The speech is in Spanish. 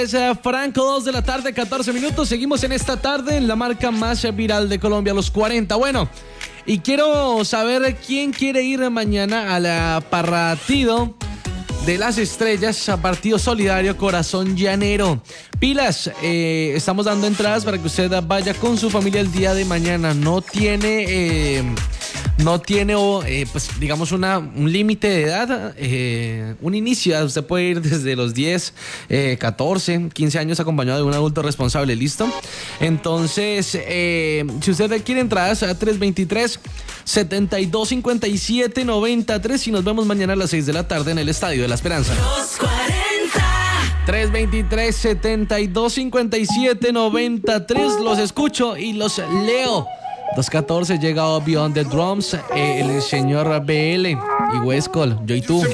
Es Franco, 2 de la tarde, 14 minutos. Seguimos en esta tarde en la marca más viral de Colombia, los 40. Bueno, y quiero saber quién quiere ir mañana a la partido de las estrellas, a partido solidario Corazón Llanero. Pilas, estamos dando entradas para que usted vaya con su familia el día de mañana. No tiene pues digamos un límite de edad, un inicio. Usted puede ir desde los 10, 14, 15 años acompañado de un adulto responsable, ¿listo? Entonces, si usted quiere entradas a 323-7257-93 y nos vemos mañana a las 6 de la tarde en el Estadio de la Esperanza. Los 40. 323-7257-93, los escucho y los leo. 214 llega Beyond the Drums, el señor BL y Westcol, yo y tú.